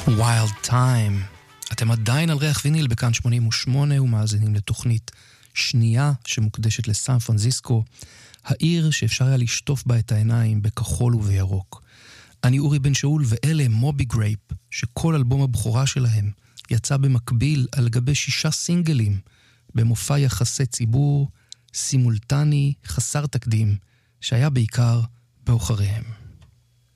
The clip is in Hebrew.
Wild Time. אתם עדיין על ריח ויניל בכאן 88 ומאזינים לתוכנית שנייה שמוקדשת לסן פרנסיסקו, העיר שאפשר היה לשטוף בה את העיניים בכחול ובירוק. אני אורי בן שאול ואלה מובי גרייפ, שכל אלבום הבכורה שלהם יצא במקביל על גבי 6 סינגלים במופע יחסי ציבור סימולטני חסר תקדים שהיה בעיקר באוחריהם.